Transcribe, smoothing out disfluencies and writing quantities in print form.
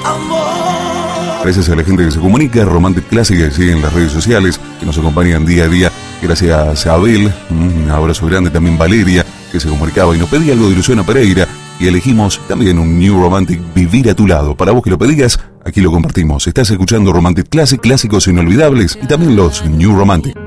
Gracias a la gente que se comunica, Romantic Classic, que sigue en las redes sociales, que nos acompañan día a día. Gracias a Abel, un abrazo grande, también Valeria, que se comunicaba y nos pedía algo de Luciana Pereira. Y elegimos también un New Romantic, Vivir a tu lado. Para vos que lo pedías, aquí lo compartimos. Estás escuchando Romantic Classic, clásicos inolvidables y también los New Romantic.